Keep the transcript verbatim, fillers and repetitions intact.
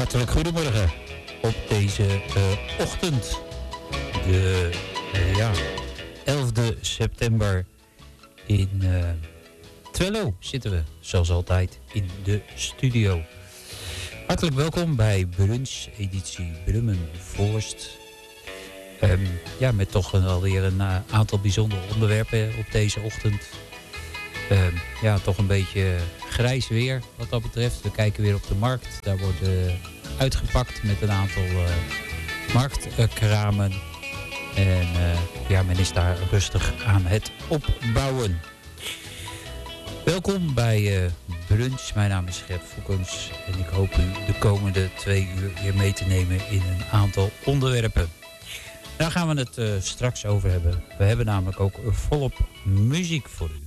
Hartelijk goedemorgen op deze uh, ochtend. De uh, ja, elfde september in uh, Twello zitten we, zoals altijd, in de studio. Hartelijk welkom bij Brunch, editie Brummen Voorst. Um, ja, met toch een, alweer een uh, aantal bijzondere onderwerpen op deze ochtend. Um, ja, toch een beetje grijs weer wat dat betreft. We kijken weer op de markt. Daar wordt uh, uitgepakt met een aantal uh, marktkramen. Uh, en uh, ja, men is daar rustig aan het opbouwen. Welkom bij uh, Brunch. Mijn naam is Gert Foukens. En ik hoop u de komende twee uur weer mee te nemen in een aantal onderwerpen. Daar gaan we het uh, straks over hebben. We hebben namelijk ook volop muziek voor u.